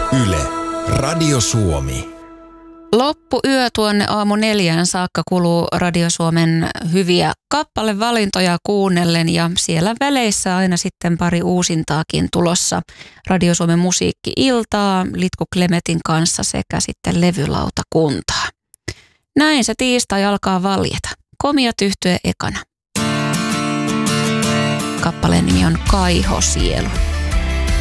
Yle, Radio Suomi. Loppuyö tuonne 4:00 saakka kuluu Radio Suomen hyviä kappalevalintoja kuunnellen ja siellä väleissä aina sitten pari uusintaakin tulossa. Radio Suomen musiikki-iltaa Litku Klemetin kanssa sekä sitten levylautakuntaa. Näin se tiistai alkaa valjeta. Komiat Yhtye ekana. Kappaleen nimi on Kaihosielu.